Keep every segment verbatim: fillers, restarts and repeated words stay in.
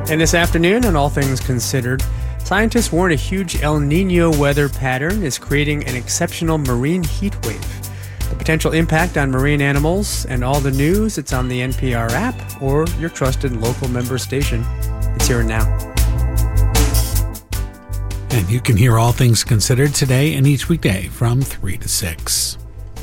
And this afternoon, on All Things Considered, scientists warn a huge El Niño weather pattern is creating an exceptional marine heat wave. The potential impact on marine animals and all the news, it's on the N P R app or your trusted local member station. It's here and now. And you can hear All Things Considered today and each weekday from three to six.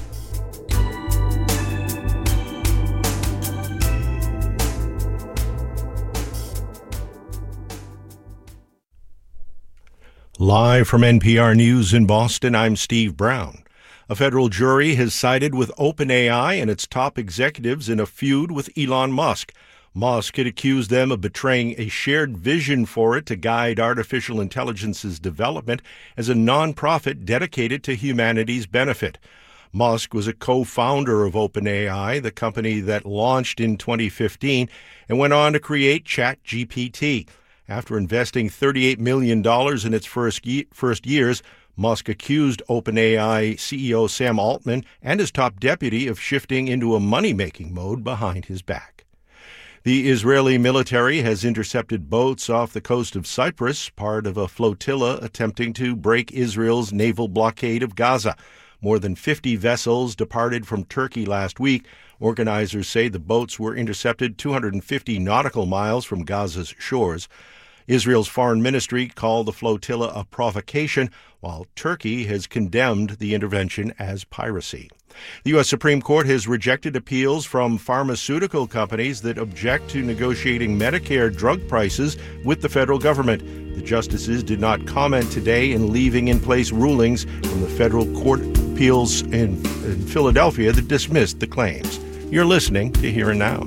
Live from N P R News in Boston, I'm Steve Brown. A federal jury has sided with OpenAI and its top executives in a feud with Elon Musk. Musk had accused them of betraying a shared vision for it to guide artificial intelligence's development as a nonprofit dedicated to humanity's benefit. Musk was a co-founder of OpenAI, the company that launched in twenty fifteen and went on to create ChatGPT. After investing thirty-eight million dollars in its first, ye- first years, Musk accused OpenAI C E O Sam Altman and his top deputy of shifting into a money-making mode behind his back. The Israeli military has intercepted boats off the coast of Cyprus, part of a flotilla attempting to break Israel's naval blockade of Gaza. More than fifty vessels departed from Turkey last week. Organizers say the boats were intercepted two hundred fifty nautical miles from Gaza's shores. Israel's foreign ministry called the flotilla a provocation, while Turkey has condemned the intervention as piracy. The U S Supreme Court has rejected appeals from pharmaceutical companies that object to negotiating Medicare drug prices with the federal government. The justices did not comment today in leaving in place rulings from the federal court appeals in, in Philadelphia that dismissed the claims. You're listening to Here and Now.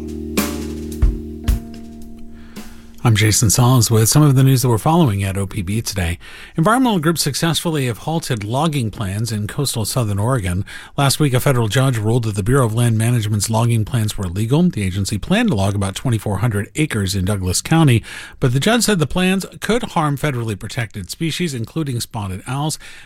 I'm Jason Saws with some of the news that we're following at O P B today. Environmental groups successfully have halted logging plans in coastal southern Oregon. Last week, a federal judge ruled that the Bureau of Land Management's logging plans were legal. The agency planned to log about twenty-four hundred acres in Douglas County, but the judge said the plans could harm federally protected species, including spotted owls.